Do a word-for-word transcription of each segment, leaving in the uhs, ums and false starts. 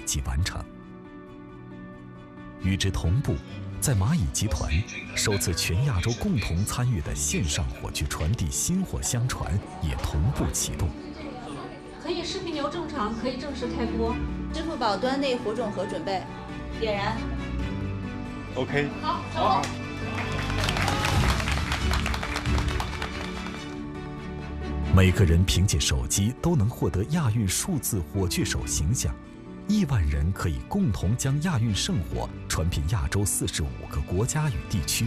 即完成。与之同步，在蚂蚁集团，首次全亚洲共同参与的线上火炬传递薪火相传也同步启动。 可以视频流正常，可以正式开播。 支付宝端内火种盒准备，点燃。 OK。 好，成功。 每个人凭借手机都能获得亚运数字火炬手形象，亿万人可以共同将亚运圣火传遍亚洲四十五个国家与地区。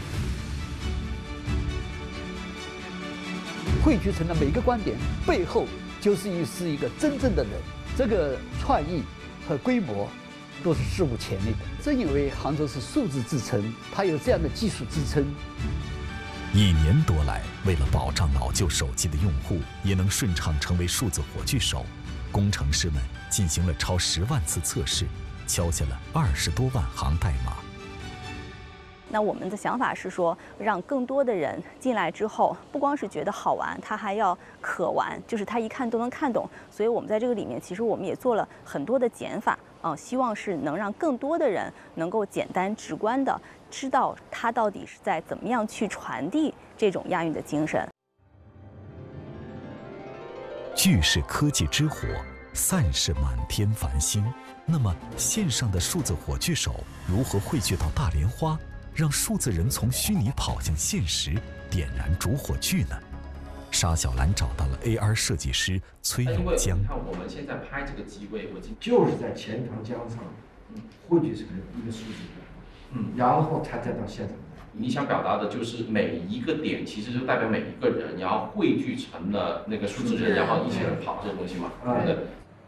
汇聚成的每个观点背后，就是一是一个真正的人，这个创意和规模都是史无前例的。正因为杭州是数字之城，它有这样的技术支撑。 一年多来，为了保障老旧手机的用户也能顺畅成为数字火炬手，工程师们进行了超十万次测试，敲下了二十多万行代码。 那我们的想法是说，让更多的人进来之后，不光是觉得好玩，他还要可玩，就是他一看都能看懂。所以我们在这个里面，其实我们也做了很多的减法，啊、呃，希望是能让更多的人能够简单直观的知道他到底是在怎么样去传递这种亚运的精神。 聚是科技之火，散是满天繁星。那么，线上的数字火炬手如何汇聚到大莲花？让数字人从虚拟跑向现实，点燃烛火炬呢？沙小兰找到了 A R 设计师崔永江。 你看我们现在拍这个机位，我就是在钱塘江上汇聚成一个数字人，嗯，然后他再到现场。 你想表达的就是每一个点其实就代表每一个人，然后汇聚成了那个数字人，然后一起来跑这个东西嘛，对不对？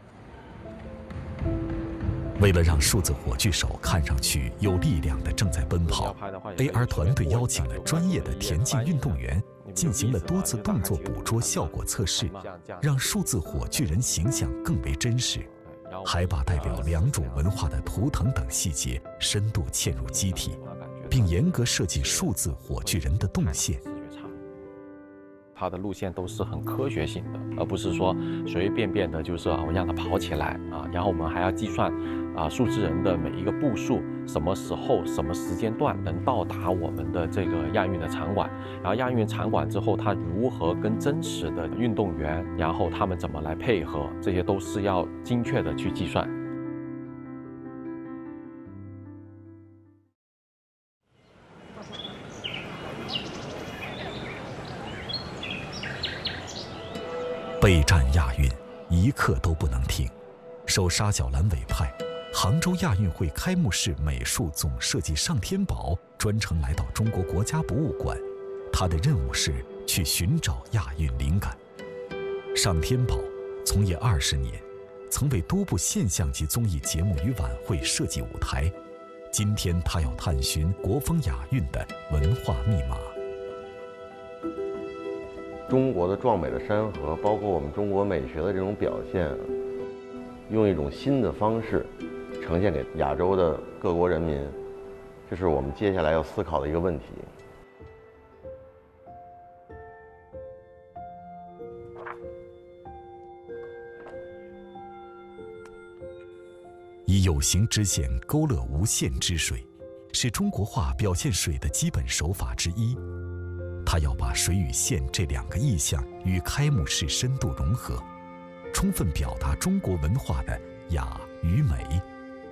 为了让数字火炬手看上去有力量的正在奔跑 ，A R 团队邀请了专业的田径运动员，进行了多次动作捕捉效果测试，让数字火炬人形象更为真实，还把代表良渚文化的图腾等细节深度嵌入机体，并严格设计数字火炬人的动线。 它的路线都是很科学性的，而不是说随随便便的，就是啊，我让它跑起来啊，然后我们还要计算啊，数字人的每一个步数，什么时候、什么时间段能到达我们的这个亚运的场馆，然后亚运场馆之后，它如何跟真实的运动员，然后他们怎么来配合，这些都是要精确的去计算。 备战亚运，一刻都不能停。受沙小兰委派，杭州亚运会开幕式美术总设计尚天宝专程来到中国国家博物馆，他的任务是去寻找亚运灵感。尚天宝从业二十年，曾为多部现象级综艺节目与晚会设计舞台。今天他要探寻国风亚运的文化密码。 中国的壮美的山河，包括我们中国美学的这种表现，用一种新的方式呈现给亚洲的各国人民，这是我们接下来要思考的一个问题。 以有形之线勾勒无限之水，是中国画表现水的基本手法之一。他要把水与线这两个意象与开幕式深度融合，充分表达中国文化的雅与美。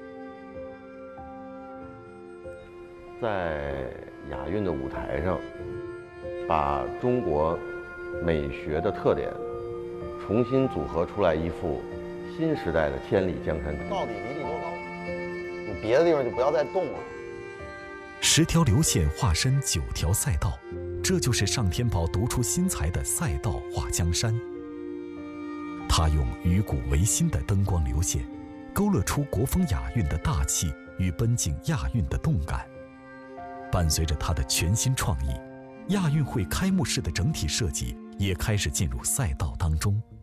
在亚运的舞台上，把中国美学的特点重新组合出来一幅新时代的千里江山图。 到底离地多高？你别的地方就不要再动了。 十条流线化身九条赛道，这就是尚天宝独出心裁的赛道画江山。他用与古为新的灯光流线，勾勒出国风亚运的大气与奔进亚运的动感。伴随着他的全新创意，亚运会开幕式的整体设计也开始进入赛道当中。